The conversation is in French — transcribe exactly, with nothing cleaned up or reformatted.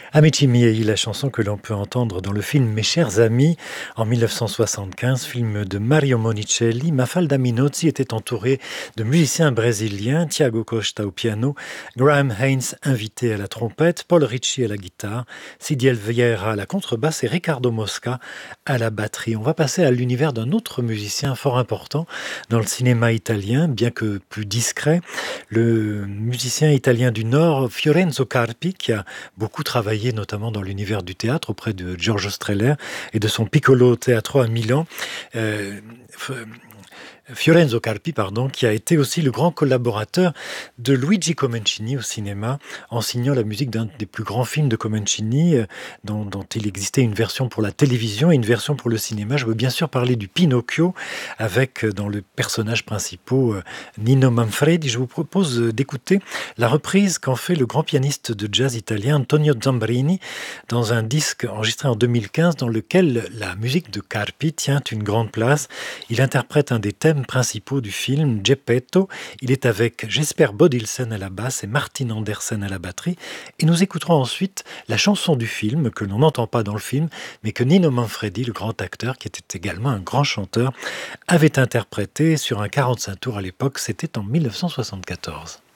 Amici miei, la chanson que l'on peut entendre dans le film Mes chers amis en mille neuf cent soixante-quinze, film de Mario Monicelli. Mafalda Minozzi était entourée de musiciens brésiliens, Thiago Costa au piano, Graham Haynes invité à la trompette, Paul Ricci à la guitare, Sidiel Vieira à la contrebasse et Ricardo Mosca à la batterie. On va passer à l'univers d'un autre musicien fort important dans le cinéma italien, bien que plus discret, le musicien italien du Nord, Fiorenzo Carpi, qui a beaucoup travaillé notamment dans l'univers du théâtre auprès de Giorgio Strehler et de son Piccolo Teatro à Milan. Euh, Fiorenzo Carpi, pardon, qui a été aussi le grand collaborateur de Luigi Comencini au cinéma, en signant la musique d'un des plus grands films de Comencini, euh, dont, dont il existait une version pour la télévision et une version pour le cinéma. Je veux bien sûr parler du Pinocchio, avec euh, dans le personnage principal euh, Nino Manfredi. Je vous propose euh, d'écouter la reprise qu'en fait le grand pianiste de jazz italien Antonio Zambrini, dans un disque enregistré en deux mille quinze, dans lequel la musique de Carpi tient une grande place. Il interprète un des thèmes principaux du film, Geppetto. Il est avec Jesper Bodilsen à la basse et Martin Andersen à la batterie. Et nous écouterons ensuite la chanson du film, que l'on n'entend pas dans le film, mais que Nino Manfredi, le grand acteur, qui était également un grand chanteur, avait interprété sur un quarante-cinq tours à l'époque. C'était en mille neuf cent soixante-quatorze.